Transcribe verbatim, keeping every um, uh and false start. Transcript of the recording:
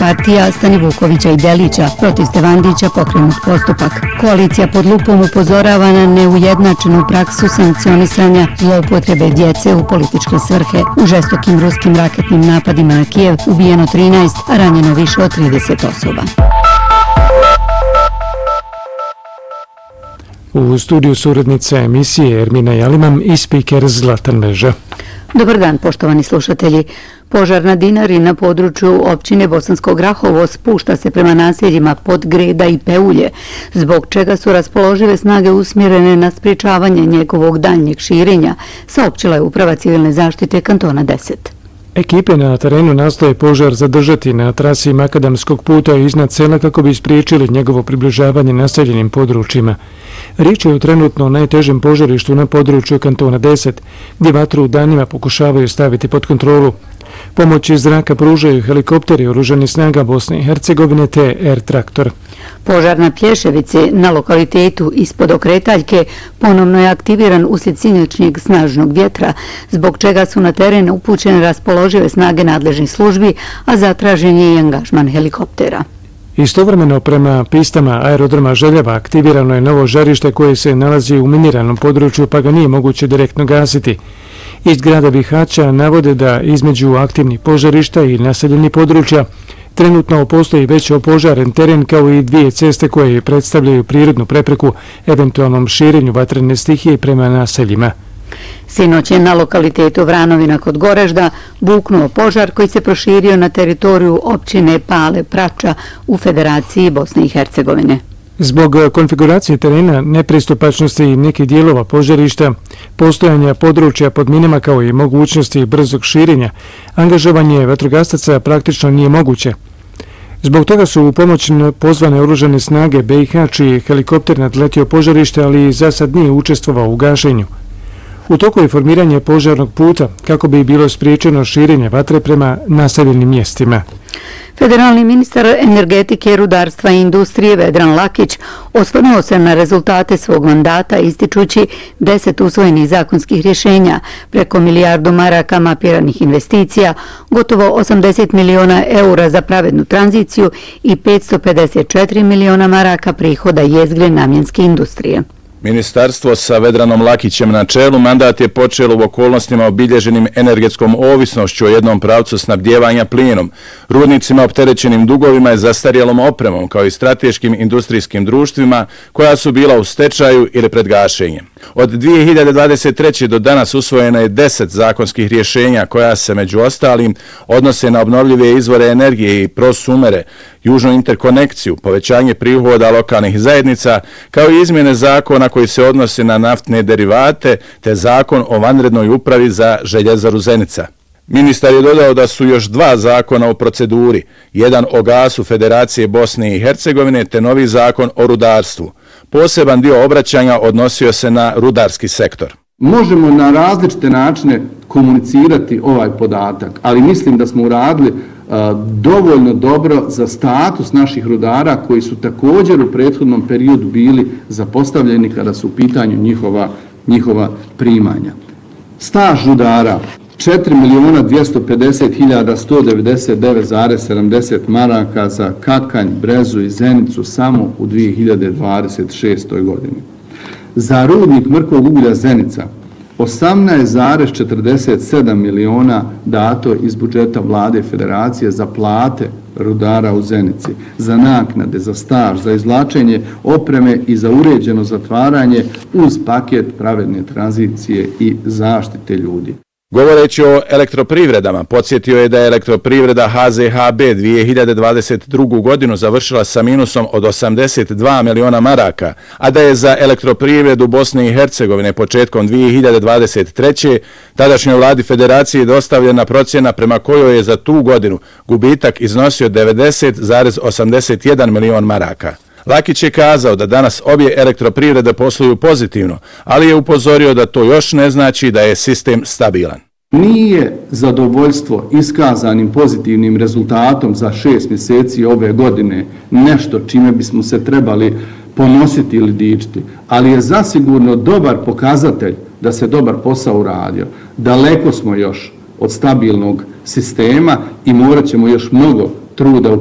partija Stani Vukovića i Delića protiv Stevandića pokrenut postupak. Koalicija pod lupom upozorava na neujednačenu praksu sankcionisanja zloupotrebe djece u političke svrhe. U žestokim ruskim raketnim napadima na Kijev ubijeno trinaest, a ranjeno više od trideset osoba. U studiju suradnica emisije Ermina Jalimam i spiker Zlatan Meža. Dobar dan, poštovani slušatelji. Požar na Dinari na području općine Bosansko Grahovo spušta se prema naseljima Podgreda i Peulje, zbog čega su raspoložive snage usmjerene na sprječavanje njegovog daljnjeg širenja, saopćila je Uprava civilne zaštite kantona deset. Ekipe na terenu nastoje požar zadržati na trasi makadamskog puta iznad sela kako bi spriječili njegovo približavanje naseljenim područjima. Riječ je o trenutno najtežem požarištu na području kantona deset, gdje vatru danima pokušavaju staviti pod kontrolu. Pomoć iz zraka pružaju helikopteri oružanih snaga Bosne i Hercegovine te Air Traktor. Požar na Plješevici na lokalitetu ispod Okretaljke ponovno je aktiviran uslijed sinoćnjeg snažnog vjetra, zbog čega su na teren upućene raspoložive snage nadležnih službi, a zatražen je i angažman helikoptera. Istovremeno prema pistama aerodroma Željeva aktivirano je novo žarište koje se nalazi u miniranom području, pa ga nije moguće direktno gasiti. Iz grada Bihaća navode da između aktivnih požarišta i naseljenih područja trenutno postoji već opožaren teren kao i dvije ceste koje predstavljaju prirodnu prepreku eventualnom širenju vatrene stihije prema naseljima. Sinoć je na lokalitetu Vranovina kod Gorežda buknuo požar koji se proširio na teritoriju općine Pale Prača u Federaciji Bosne i Hercegovine. Zbog konfiguracije terena, nepristupačnosti i nekih dijelova požarišta, postojanja područja pod minama kao i mogućnosti brzog širenja, angažovanje vatrogasaca praktično nije moguće. Zbog toga su u pomoć pozvane oružane snage B i H, čiji helikopter nadletio požarište, ali za sad nije učestvovao u gašenju. U toku je formiranje požarnog puta kako bi bilo spriječeno širenje vatre prema naseljenim mjestima. Federalni ministar energetike, rudarstva i industrije Vedran Lakić osvrnuo se na rezultate svog mandata ističući deset usvojenih zakonskih rješenja, preko milijardu maraka mapiranih investicija, gotovo osamdeset miliona eura za pravednu tranziciju i petsto pedeset četiri miliona maraka prihoda jezgre namjenske industrije. Ministarstvo sa Vedranom Lakićem na čelu mandat je počelo u okolnostima obilježenim energetskom ovisnošću o jednom pravcu snabdijevanja plinom, rudnicima opterećenim dugovima i zastarjelom opremom, kao i strateškim industrijskim društvima koja su bila u stečaju ili pred gašenjem. Od dvije hiljade dvadeset treće. do danas usvojeno je deset zakonskih rješenja koja se među ostalim odnose na obnovljive izvore energije i prosumere, južnu interkonekciju, povećanje prihoda lokalnih zajednica, kao i izmjene zakona koji se odnose na naftne derivate, te zakon o vanrednoj upravi za željezaru Zenica. Ministar je dodao da su još dva zakona u proceduri, jedan o gasu Federacije Bosne i Hercegovine te novi zakon o rudarstvu. Poseban dio obraćanja odnosio se na rudarski sektor. Možemo na različite načine komunicirati ovaj podatak, ali mislim da smo uradili dovoljno dobro za status naših rudara koji su također u prethodnom periodu bili zapostavljeni kada su u pitanju njihova, njihova primanja. Staž rudara četiri miliona dvjesto pedeset hiljada sto devedeset devet zarez sedamdeset maraka za Kakanj, Brezu i Zenicu samo u dvije hiljade dvadeset šestoj. godini. Za rudnik mrkvog uglja Zenica osamnaest zarez četrdeset sedam miliona dato iz budžeta Vlade Federacije za plate rudara u Zenici, za naknade, za staž, za izvlačenje opreme i za uređeno zatvaranje uz paket pravedne tranzicije i zaštite ljudi. Govoreći o elektroprivredama, podsjetio je da je elektroprivreda H Z H B dvije hiljade dvadeset drugu. godinu završila sa minusom od osamdeset dva miliona maraka, a da je za elektroprivredu Bosne i Hercegovine početkom dvije hiljade dvadeset treće. tadašnjoj vladi Federacije dostavljena procjena prema kojoj je za tu godinu gubitak iznosio devedeset zarez osamdeset jedan milion maraka. Lakić je kazao da danas obje elektroprivrede posluju pozitivno, ali je upozorio da to još ne znači da je sistem stabilan. Nije zadovoljstvo iskazanim pozitivnim rezultatom za šest mjeseci ove godine nešto čime bismo se trebali ponositi ili dičiti, ali je zasigurno dobar pokazatelj da se dobar posao uradio. Daleko smo još od stabilnog sistema i morat ćemo još mnogo truda